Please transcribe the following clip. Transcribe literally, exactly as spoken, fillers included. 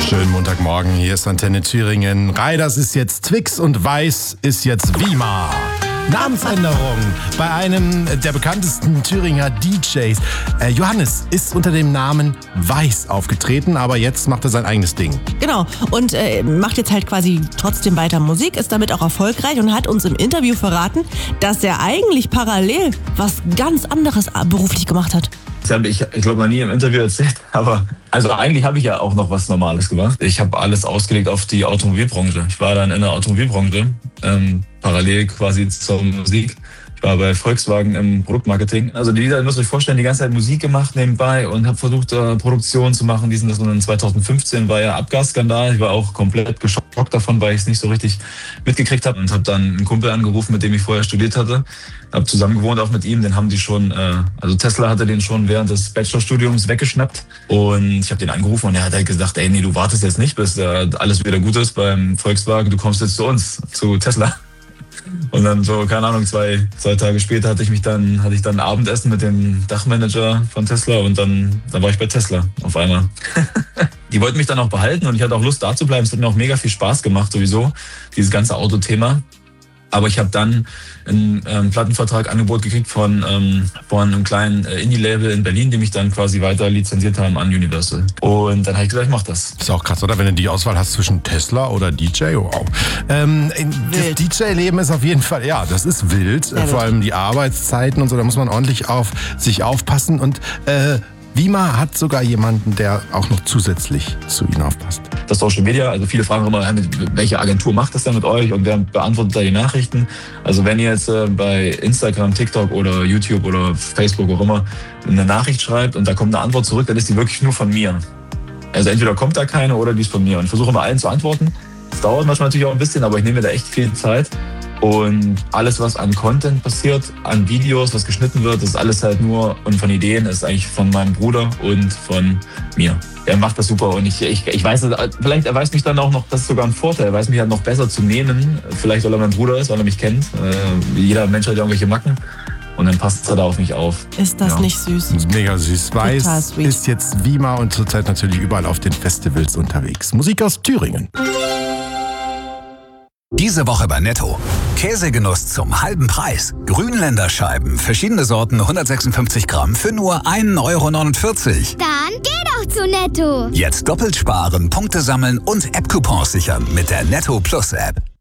Schönen Montagmorgen, hier ist Antenne Thüringen. Raiders ist jetzt Twix und Weiß ist jetzt Wima. Namensänderung bei einem der bekanntesten Thüringer D Js. Äh, Johannes ist unter dem Namen Weiß aufgetreten, aber jetzt macht er sein eigenes Ding. Genau, und äh, macht jetzt halt quasi trotzdem weiter Musik, ist damit auch erfolgreich und hat uns im Interview verraten, dass er eigentlich parallel was ganz anderes beruflich gemacht hat. Das habe ich, ich glaube, noch nie im Interview erzählt, aber also eigentlich habe ich ja auch noch was Normales gemacht. Ich habe alles ausgelegt auf die Automobilbranche. Ich war dann in der Automobilbranche, ähm, parallel quasi zur Musik. Ich war bei Volkswagen im Produktmarketing. Also die, ihr müsst euch vorstellen, die ganze Zeit Musik gemacht nebenbei und habe versucht, äh, Produktion zu machen. Diesen, das und dann zwanzig fünfzehn war ja Abgasskandal. Ich war auch komplett geschockt davon, weil ich es nicht so richtig mitgekriegt habe. Und habe dann einen Kumpel angerufen, mit dem ich vorher studiert hatte. Habe zusammen gewohnt auch mit ihm. Den haben die schon, äh, also Tesla hatte den schon während des Bachelorstudiums weggeschnappt. Und ich habe den angerufen und er hat halt gesagt, ey, nee, du wartest jetzt nicht, bis äh, alles wieder gut ist beim Volkswagen. Du kommst jetzt zu uns, zu Tesla. Und dann so, keine Ahnung, zwei, zwei Tage später hatte ich mich dann, hatte ich dann Abendessen mit dem Dachmanager von Tesla und dann, dann war ich bei Tesla auf einmal. Die wollten mich dann auch behalten und ich hatte auch Lust da zu bleiben. Es hat mir auch mega viel Spaß gemacht sowieso, dieses ganze Autothema. Aber ich habe dann einen ähm, Plattenvertrag Angebot gekriegt von, ähm, von einem kleinen äh, Indie-Label in Berlin, die mich dann quasi weiter lizenziert haben an Universal. Und dann habe ich gesagt, ich mach das. Ist auch krass, oder? Wenn du die Auswahl hast zwischen Tesla oder D J, wow. Ähm, das D J-Leben ist auf jeden Fall, ja, das ist wild. Ja, vor allem die Arbeitszeiten und so, da muss man ordentlich auf sich aufpassen. Und äh, Wima hat sogar jemanden, der auch noch zusätzlich zu ihnen aufpasst. Das Social Media, also viele fragen immer, welche Agentur macht das denn mit euch und wer beantwortet da die Nachrichten? Also wenn ihr jetzt äh, bei Instagram, TikTok oder YouTube oder Facebook auch immer eine Nachricht schreibt und da kommt eine Antwort zurück, dann ist die wirklich nur von mir. Also entweder kommt da keine oder die ist von mir. Und ich versuche immer allen zu antworten. Das dauert manchmal natürlich auch ein bisschen, aber ich nehme mir da echt viel Zeit. Und alles, was an Content passiert, an Videos, was geschnitten wird, das ist alles halt nur, und von Ideen, ist eigentlich von meinem Bruder und von mir. Er macht das super und ich, ich, ich weiß, vielleicht er weiß mich dann auch noch, das ist sogar ein Vorteil, er weiß mich halt noch besser zu nehmen. Vielleicht, weil er mein Bruder ist, weil er mich kennt. Äh, jeder Mensch hat ja irgendwelche Macken. Und dann passt er da auf mich auf. Ist das ja nicht süß? Mega süß. Weiß ist jetzt Wima und zurzeit natürlich überall auf den Festivals unterwegs. Musik aus Thüringen. Diese Woche bei Netto. Käsegenuss zum halben Preis. Grünländer Scheiben, verschiedene Sorten, hundertsechsundfünfzig Gramm für nur ein Euro neunundvierzig. Dann geh doch zu Netto. Jetzt doppelt sparen, Punkte sammeln und App-Coupons sichern mit der Netto Plus App.